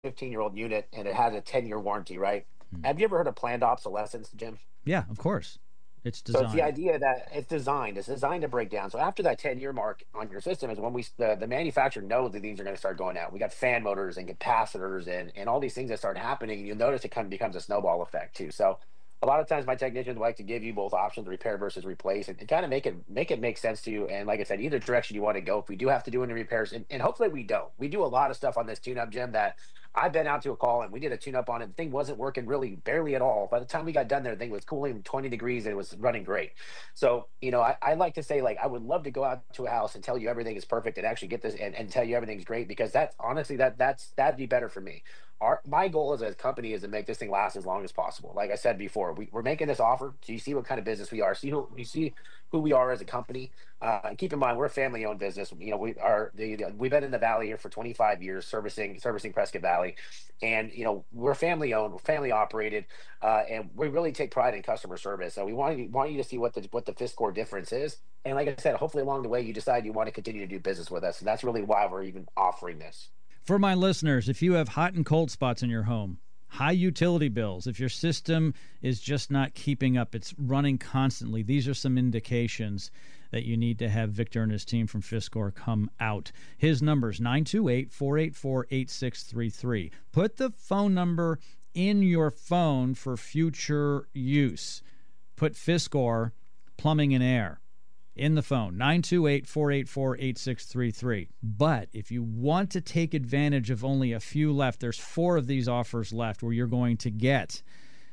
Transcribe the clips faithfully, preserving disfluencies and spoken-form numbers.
fifteen-year-old unit and it has a ten-year warranty, right? Hmm. Have you ever heard of planned obsolescence, Jim? Yeah, of course. It's So it's the designed. idea that it's designed, it's designed to break down. So after that ten-year mark on your system is when we the, the manufacturer knows that these are going to start going out. We got fan motors and capacitors and and all these things that start happening. And you'll notice it kind of becomes a snowball effect too. So a lot of times my technicians like to give you both options, repair versus replace, and, and kind of make it make it make sense to you. And like I said, either direction you want to go. If we do have to do any repairs, and, and hopefully we don't. We do a lot of stuff on this tune-up, Jim, that I've been out to a call and we did a tune-up on it. The thing wasn't working really barely at all. By the time we got done there, the thing was cooling twenty degrees and it was running great. So, you know, I, I like to say, like, I would love to go out to a house and tell you everything is perfect and actually get this and, and tell you everything's great, because that's honestly that that's that'd be better for me. Our my goal as a company is to make this thing last as long as possible. Like I said before, we, we're making this offer so you see what kind of business we are. See who you see who we are as a company. Uh, and keep in mind, we're a family-owned business. You know, we are the, we've been in the valley here for twenty-five years, servicing servicing Prescott Valley, and you know we're family-owned, we're family-operated, uh, and we really take pride in customer service. So we want you want you to see what the what the Fiscore difference is. And like I said, hopefully along the way you decide you want to continue to do business with us, and that's really why we're even offering this. For my listeners, if you have hot and cold spots in your home, high utility bills, if your system is just not keeping up, it's running constantly, these are some indications that you need to have Victor and his team from Fiscore come out. His number is nine two eight, four eight four, eight six three three. Put the phone number in your phone for future use. Put Fiscore Plumbing and Air in the phone, nine two eight, four eight four, eight six three three. But if you want to take advantage of only a few left, there's four of these offers left where you're going to get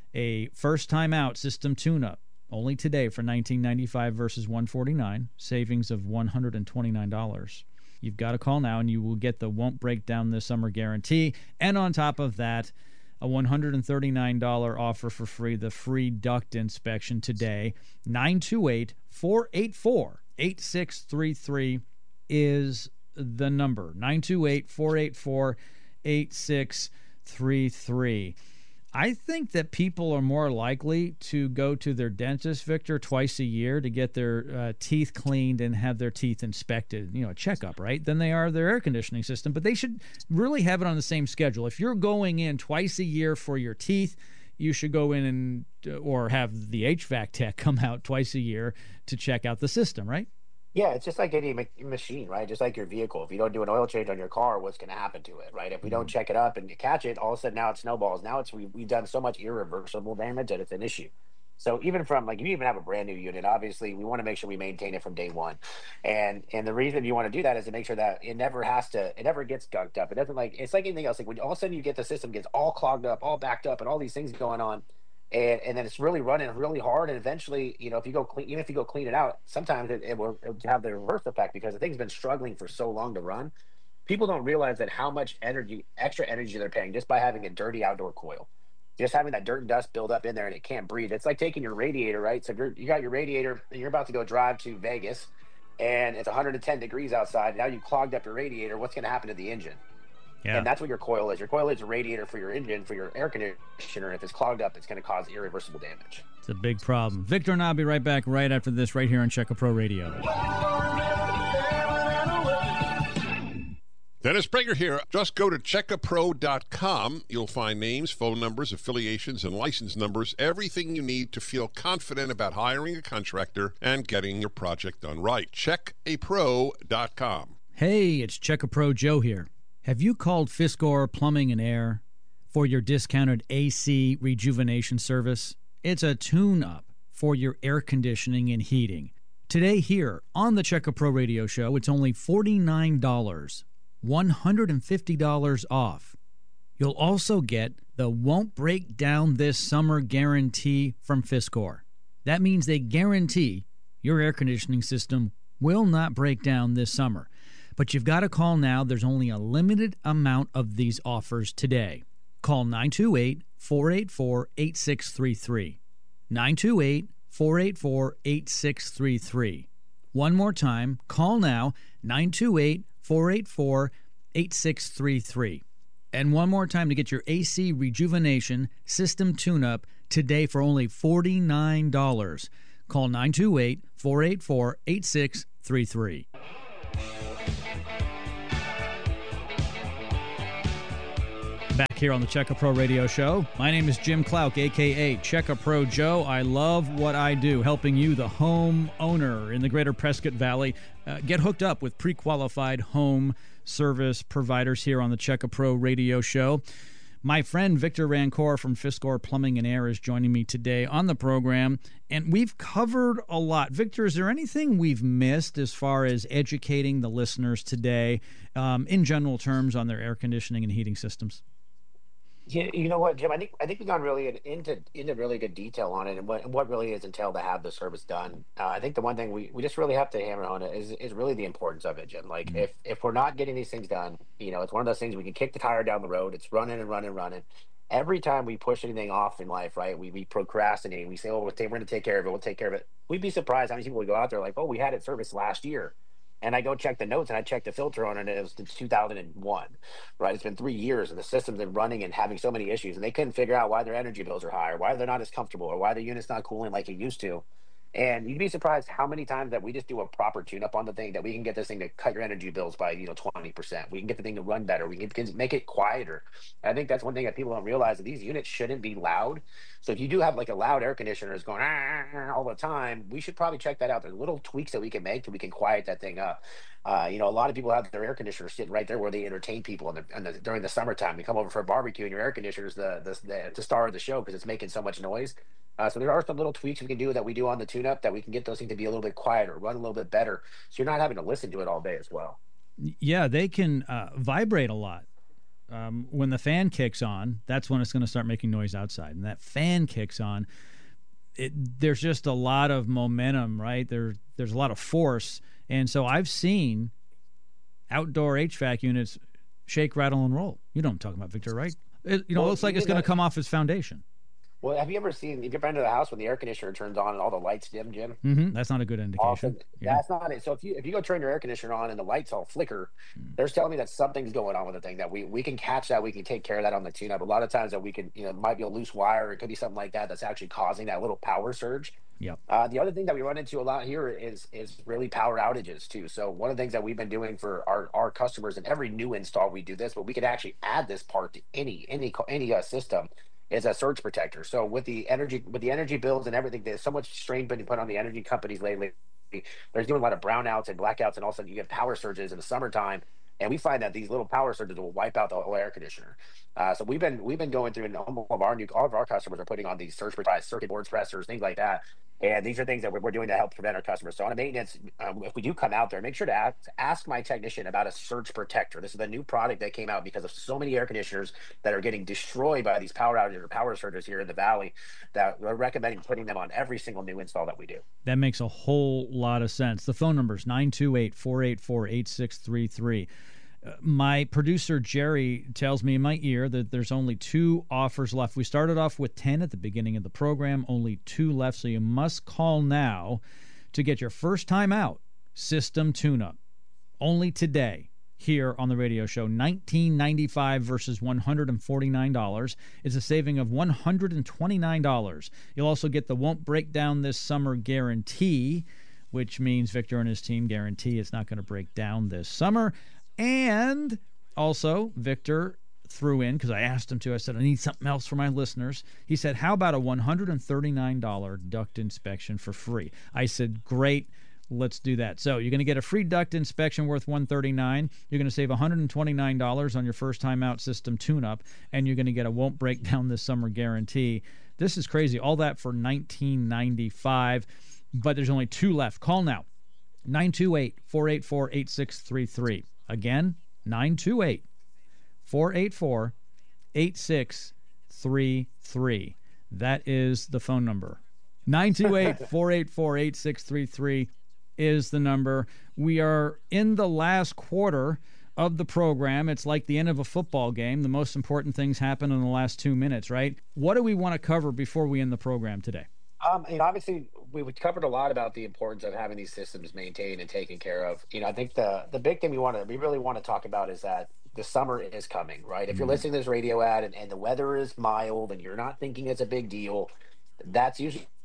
a first-time out system tune-up only today for nineteen ninety-five dollars versus one hundred forty-nine dollars, savings of one hundred twenty-nine dollars. You've got to call now and you will get the won't break down this summer guarantee. And on top of that, a one hundred thirty-nine dollars offer for free, the free duct inspection today. nine two eight, four eight four, eight six three three is the number. nine two eight, four eight four, eight six three three. I think that people are more likely to go to their dentist, Victor, twice a year to get their uh, teeth cleaned and have their teeth inspected, you know, a checkup, right, than they are their air conditioning system. But they should really have it on the same schedule. If you're going in twice a year for your teeth, you should go in and uh, or have the H V A C tech come out twice a year to check out the system, right? Yeah, it's just like any ma- machine, right? Just like your vehicle. If you don't do an oil change on your car, what's going to happen to it, right? If we don't Mm. check it up and you catch it, all of a sudden now it snowballs. Now it's we, we've done so much irreversible damage that it's an issue. So even from like, if you even have a brand new unit, obviously we want to make sure we maintain it from day one. And and the reason you want to do that is to make sure that it never has to, it never gets gunked up. It doesn't, like, it's like anything else. Like when all of a sudden you get the system gets all clogged up, all backed up, and all these things going on, and and then it's really running really hard, and eventually, you know, if you go clean, even if you go clean it out, sometimes it, it will it will have the reverse effect because the thing's been struggling for so long to run. People don't realize that how much energy, extra energy they're paying just by having a dirty outdoor coil, just having that dirt and dust build up in there and it can't breathe. It's like taking your radiator, right? So if you're, you got your radiator and you're about to go drive to Vegas and it's one hundred ten degrees outside. Now you clogged up your radiator. What's going to happen to the engine? Yeah. And that's what your coil is. Your coil is a radiator for your engine, for your air conditioner. If it's clogged up, it's going to cause irreversible damage. It's a big problem. Victor and I'll be right back right after this, right here on Check A Pro Radio. Dennis Prager here. Just go to check a pro dot com. You'll find names, phone numbers, affiliations, and license numbers, everything you need to feel confident about hiring a contractor and getting your project done right. check a pro dot com. Hey, it's Check A Pro Joe here. Have you called Fiscore Plumbing and Air for your discounted A C rejuvenation service? It's a tune-up for your air conditioning and heating. Today here on the Check A Pro Radio Show, it's only forty-nine dollars, one hundred fifty dollars off. You'll also get the Won't Break Down This Summer guarantee from Fiscore. That means they guarantee your air conditioning system will not break down this summer. But you've got to call now. There's only a limited amount of these offers today. Call nine two eight, four eight four, eight six three three. nine two eight, four eight four, eight six three three. One more time, call now, nine two eight, four eight four, eight six three three. And one more time to get your A C rejuvenation system tune-up today for only forty-nine dollars. Call nine two eight, four eight four, eight six three three. Back here on the Checka Pro Radio Show. My name is Jim Clouk, a k a. Checka Pro Joe. I love what I do, helping you, the home owner in the greater Prescott Valley, uh, get hooked up with pre-qualified home service providers here on the Checka Pro Radio Show. My friend Victor Rancor from Fiskor Plumbing and Air is joining me today on the program, and we've covered a lot. Victor, is there anything we've missed as far as educating the listeners today um, in general terms on their air conditioning and heating systems? Yeah, you know what, Jim? I think I think we've gone really in- into into really good detail on it, and what and what really is entailed to have the service done. Uh, I think the one thing we, we just really have to hammer on it is is really the importance of it, Jim. Like Mm. if if we're not getting these things done, you know, it's one of those things we can kick the tire down the road. It's running and running and running. Every time we push anything off in life, right? We we procrastinate. We say, "Oh, we'll take, we're going to take care of it. We'll take care of it." We'd be surprised how many people would go out there like, "Oh, we had it serviced last year." And I go check the notes and I check the filter on it, and it was two thousand one, right? It's been three years and the system's been running and having so many issues, and they couldn't figure out why their energy bills are higher, why they're not as comfortable, or why the unit's not cooling like it used to. And you'd be surprised how many times that we just do a proper tune up on the thing that we can get this thing to cut your energy bills by, you know, twenty percent. We can get the thing to run better. We can, can make it quieter. I think that's one thing that people don't realize, that these units shouldn't be loud. So if you do have like a loud air conditioner that's going "Ah," all the time, we should probably check that out. There's little tweaks that we can make that we can quiet that thing up. Uh, you know, a lot of people have their air conditioners sitting right there where they entertain people in the, in the, during the summertime. You come over for a barbecue and your air conditioner is the, the, the, the star of the show because it's making so much noise. Uh, so there are some little tweaks we can do that we do on the tune-up that we can get those things to be a little bit quieter, run a little bit better, so you're not having to listen to it all day as well. Yeah, they can uh, vibrate a lot. Um, when the fan kicks on, that's when it's going to start making noise outside. And that fan kicks on, it, there's just a lot of momentum, right? There, there's a lot of force. And so I've seen outdoor H V A C units shake, rattle, and roll. You know what I'm talking about, Victor, right? It, you know, Well, it looks like you it's going to know- come off its foundation. Well, have you ever seen, if you've been to the house when the air conditioner turns on and all the lights dim, Jim? Mm-hmm. That's not a good indication. Often, Yeah. that's not it. So if you if you go turn your air conditioner on and the lights all flicker, Mm. there's telling me that something's going on with the thing, that we we can catch that, we can take care of that on the tune-up. A lot of times that we can, you know, it might be a loose wire, it could be something like that that's actually causing that little power surge. Yep. Uh, the other thing that we run into a lot here is is really power outages too. So one of the things that we've been doing for our, our customers, and every new install we do this, but we could actually add this part to any any co- any uh, system, is a surge protector. So with the energy with the energy bills and everything, there's so much strain being put on the energy companies lately. There's doing a lot of brownouts and blackouts, and all of a sudden you get power surges in the summertime. And we find that these little power surges will wipe out the whole air conditioner. Uh, so we've been we've been going through, and all of our new all of our customers are putting on these surge protectors, circuit boards, pressers, things like that. And these are things that we're, we're doing to help prevent our customers. So on a maintenance, um, if we do come out there, make sure to ask, ask my technician about a surge protector. This is the new product that came out because of so many air conditioners that are getting destroyed by these power outages or power surges here in the valley, that we're recommending putting them on every single new install that we do. That makes a whole lot of sense. The phone number is nine two eight, four eight four, eight six three three. Uh, my producer, Jerry, tells me in my ear that there's only two offers left. We started off with ten at the beginning of the program, only two left, so you must call now to get your first time out system tune-up. Only today here on the radio show. nineteen ninety-five dollars versus one hundred forty-nine dollars. It's a saving of one hundred twenty-nine dollars. You'll also get the won't break down this summer guarantee, which means Victor and his team guarantee it's not going to break down this summer. And also, Victor threw in, because I asked him to, I said, I need something else for my listeners. He said, how about a one hundred thirty-nine dollars duct inspection for free? I said, great. Let's do that. So you're going to get a free duct inspection worth one hundred thirty-nine dollars. You're going to save one hundred twenty-nine dollars on your first time out system tune-up, and you're going to get a won't break down this summer guarantee. This is crazy. All that for nineteen ninety-five dollars, but there's only two left. Call now. nine two eight, four eight four, eight six three three. Again, nine two eight, four eight four, eight six three three. That is the phone number. nine two eight, four eight four, eight six three three is the number. We are in the last quarter of the program. It's like the end of a football game. The most important things happen in the last two minutes, right? What do we want to cover before we end the program today? Um, you know, obviously, we we covered a lot about the importance of having these systems maintained and taken care of. You know, I think the the big thing we want to we really want to talk about is that the summer is coming, right? If you're Mhm. listening to this radio ad and, and the weather is mild and you're not thinking it's a big deal, that's usually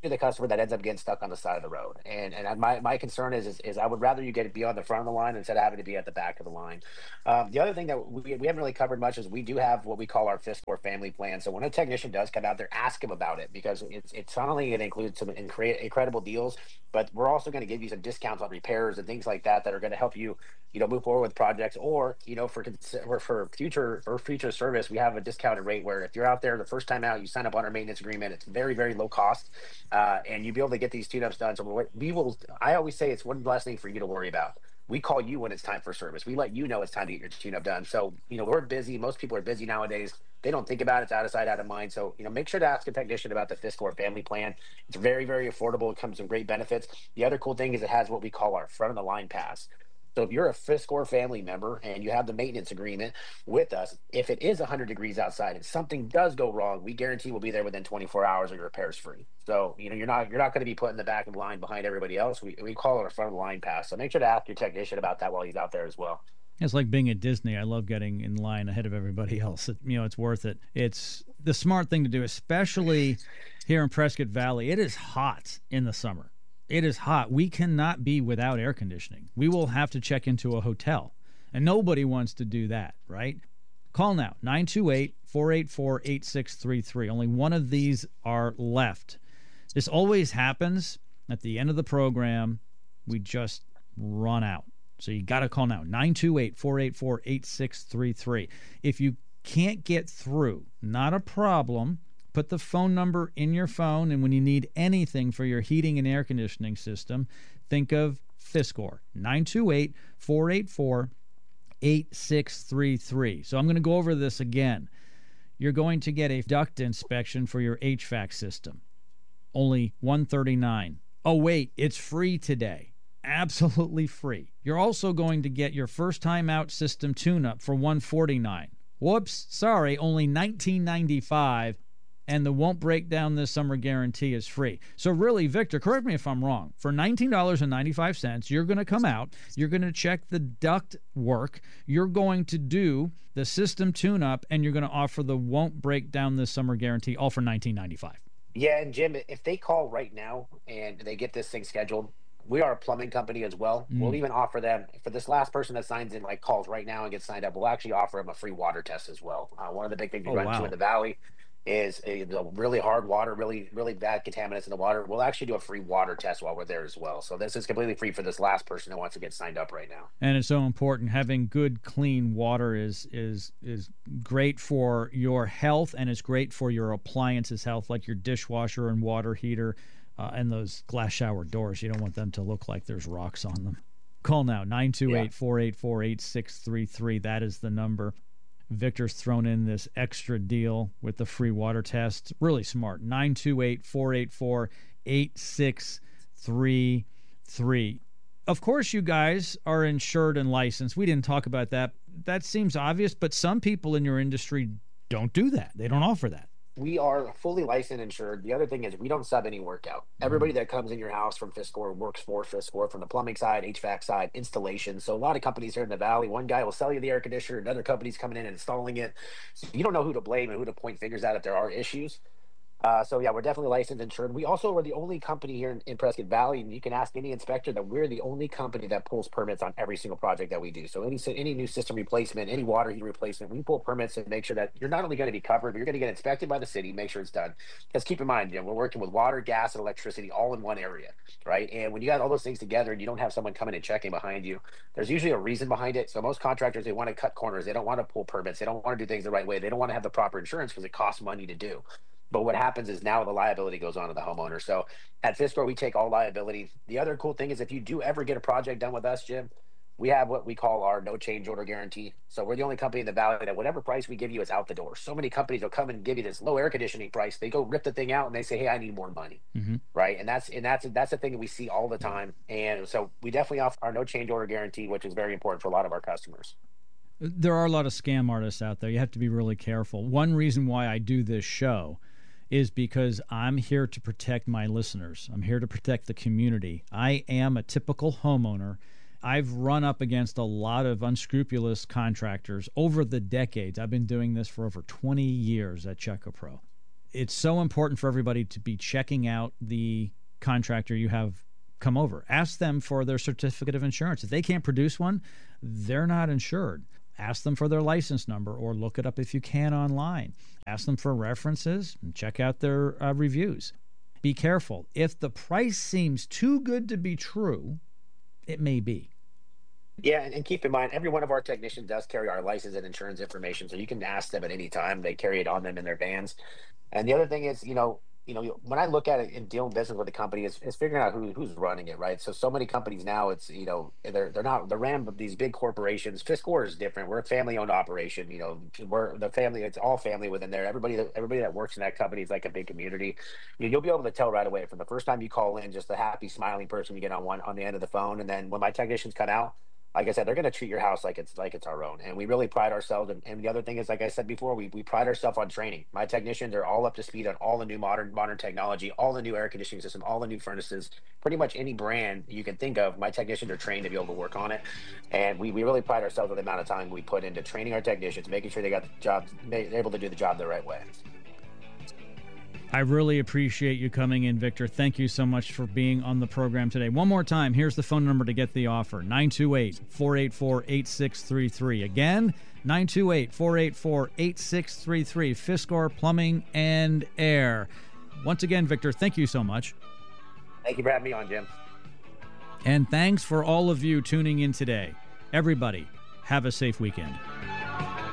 the customer that ends up getting stuck on the side of the road. And and my, my concern is, is is I would rather you get it be on the front of the line instead of having to be at the back of the line. Um, the other thing that we, we haven't really covered much is we do have what we call our FISCOR family plan. So when a technician does come out there, ask him about it, because it's it's not only going to include some incre- incredible deals, but we're also going to give you some discounts on repairs and things like that that are going to help you, you know, move forward with projects. Or, you know, for cons- or for future for future service, we have a discounted rate where if you're out there the first time out, you sign up on our maintenance agreement. It's very very low cost, uh, and you'll be able to get these tune-ups done. So what we will, I always say it's one less thing for you to worry about. We call you when it's time for service. We let you know it's time to get your tune-up done. So, you know, we're busy. Most people are busy nowadays. They don't think about it. It's out of sight, out of mind. So, you know, make sure to ask a technician about the FISCOR family plan. It's very, very affordable. It comes with great benefits. The other cool thing is it has what we call our front of the line pass. So if you're a FISCOR family member and you have the maintenance agreement with us, if it is one hundred degrees outside and something does go wrong, we guarantee we'll be there within twenty-four hours or your repair's free. So, you know, you're not you're not going to be put in the back of the line behind everybody else. We, we call it a front of the line pass. So make sure to ask your technician about that while he's out there as well. It's like being at Disney. I love getting in line ahead of everybody else. It, you know, it's worth it. It's the smart thing to do, especially here in Prescott Valley. It is hot in the summer. It is hot. We cannot be without air conditioning. We will have to check into a hotel, and nobody wants to do that, right? Call now, nine two eight, four eight four, eight six three three. Only one of these are left. This always happens at the end of the program. We just run out. So you got to call now, nine two eight, four eight four, eight six three three. If you can't get through, not a problem. Put the phone number in your phone, and when you need anything for your heating and air conditioning system, think of FISCOR, nine two eight, four eight four, eight six three three. So I'm going to go over this again. You're going to get a duct inspection for your H V A C system, only one hundred thirty-nine dollars. Oh, wait, it's free today. Absolutely free. You're also going to get your first time out system tune-up for one hundred forty-nine dollars. Whoops, sorry, only nineteen ninety-five dollars. And the won't break down this summer guarantee is free. So really, Victor, correct me if I'm wrong. For nineteen ninety-five, you're going to come out, you're going to check the duct work, you're going to do the system tune-up, and you're going to offer the won't break down this summer guarantee, all for nineteen ninety-five. Yeah, and Jim, if they call right now and they get this thing scheduled, we are a plumbing company as well. Mm. We'll even offer them, for this last person that signs in, like calls right now and gets signed up, we'll actually offer them a free water test as well. Uh, one of the big things we oh, run wow. into in the Valley is a, the really hard water, really, really bad contaminants in the water. We'll actually do a free water test while we're there as well. So this is completely free for this last person that wants to get signed up right now. And it's so important. Having good, clean water is is is great for your health, and it's great for your appliances' health, like your dishwasher and water heater uh, and those glass shower doors. You don't want them to look like there's rocks on them. Call now, nine two eight, four eight four, eight six three three. That is the number. Victor's thrown in this extra deal with the free water test. Really smart. nine two eight, four eight four, eight six three three. Of course, you guys are insured and licensed. We didn't talk about that. That seems obvious, but some people in your industry don't do that. They don't offer that. We are fully licensed and insured. The other thing is we don't sub any work out. Everybody that comes in your house from FISCOR works for FISCOR, from the plumbing side, H V A C side, installation. So a lot of companies here in the Valley, one guy will sell you the air conditioner, another company's coming in and installing it. So you don't know who to blame and who to point fingers at if there are issues. Uh, so, yeah, we're definitely licensed and insured. We also are the only company here in, in Prescott Valley, and you can ask any inspector that we're the only company that pulls permits on every single project that we do. So any any new system replacement, any water heater replacement, we pull permits and make sure that you're not only going to be covered, but you're going to get inspected by the city, make sure it's done. Because keep in mind, you know, we're working with water, gas, and electricity all in one area, right? And when you got all those things together and you don't have someone coming and checking behind you, there's usually a reason behind it. So most contractors, they want to cut corners. They don't want to pull permits. They don't want to do things the right way. They don't want to have the proper insurance because it costs money to do. But what happens is now the liability goes on to the homeowner. So at FISCOR, we take all liability. The other cool thing is if you do ever get a project done with us, Jim, we have what we call our no change order guarantee. So we're the only company in the Valley that whatever price we give you is out the door. So many companies will come and give you this low air conditioning price. They go rip the thing out and they say, hey, I need more money. Mm-hmm. Right. And that's and that's that's the thing that we see all the time. And so we definitely offer our no change order guarantee, which is very important for a lot of our customers. There are a lot of scam artists out there. You have to be really careful. One reason why I do this show is because I'm here to protect my listeners. I'm here to protect the community. I am a typical homeowner. I've run up against a lot of unscrupulous contractors over the decades. I've been doing this for over twenty years at Check-A-Pro. it's so important for everybody to be checking out the contractor you have come over. Ask them for their certificate of insurance. If they can't produce one, they're not insured. Ask them for their license number, or look it up if you can online. Ask them for references and check out their uh, reviews. Be careful. If the price seems too good to be true, it may be. Yeah, and, and keep in mind, every one of our technicians does carry our license and insurance information, so you can ask them at any time. They carry it on them in their vans. And the other thing is, you know, you know, when I look at it in doing business with a company, is, is figuring out who who's running it, right? So so many companies now, it's you know, they're they're not they're ran by these big corporations. Fiscor is different. We're a family-owned operation. You know, we're the family. It's all family within there. Everybody that everybody that works in that company is like a big community. You, you'll be able to tell right away from the first time you call in, just the happy, smiling person you get on one on the end of the phone, and then when my technicians cut out, like I said, they're going to treat your house like it's like it's our own. And we really pride ourselves. And, and the other thing is, like I said before, we, we pride ourselves on training. My technicians are all up to speed on all the new modern modern technology, all the new air conditioning system, all the new furnaces, pretty much any brand you can think of. My technicians are trained to be able to work on it. And we, we really pride ourselves on the amount of time we put into training our technicians, making sure they got the job, they're able to do the job the right way. I really appreciate you coming in, Victor. Thank you so much for being on the program today. One more time, here's the phone number to get the offer, nine two eight, four eight four, eight six three three. Again, nine two eight, four eight four, eight six three three, Fiskor Plumbing and Air. Once again, Victor, thank you so much. Thank you for having me on, Jim. And thanks for all of you tuning in today. Everybody, have a safe weekend.